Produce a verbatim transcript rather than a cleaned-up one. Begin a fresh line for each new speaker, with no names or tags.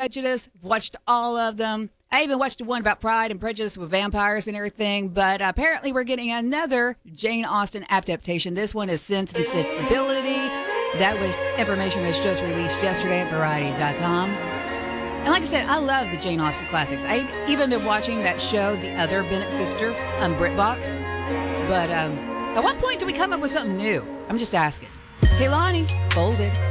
Prejudice. Watched all of them. I even watched the one about Pride and Prejudice with vampires and everything. But apparently we're getting another Jane Austen adaptation. This one is Sense and Sensibility. That was information was just released yesterday at Variety dot com. And like I said, I love the Jane Austen classics. I've even been watching that show, The Other Bennett Sister, on BritBox. But um, at what point do we come up with something new? I'm just asking. Hey, Lonnie, folded.